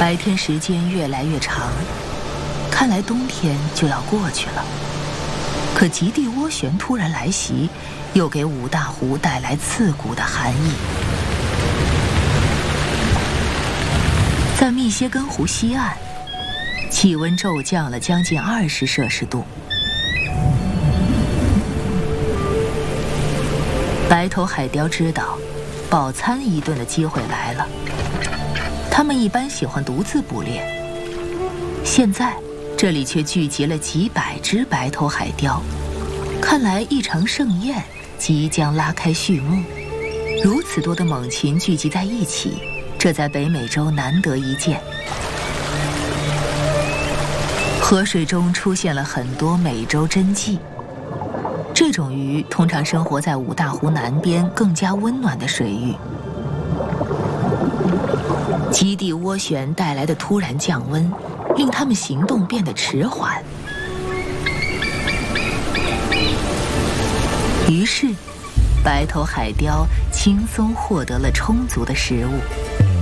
白天时间越来越长，看来冬天就要过去了。可极地涡旋突然来袭，又给五大湖带来刺骨的寒意。在密歇根湖西岸，气温骤降了将近20摄氏度。白头海雕知道，饱餐一顿的机会来了。它们一般喜欢独自捕猎，现在这里却聚集了几百只白头海雕，看来一场盛宴即将拉开序幕。如此多的猛禽聚集在一起，这在北美洲难得一见。河水中出现了很多美洲真鲫，这种鱼通常生活在五大湖南边更加温暖的水域。极地涡旋带来的突然降温，令它们行动变得迟缓。于是，白头海雕轻松获得了充足的食物。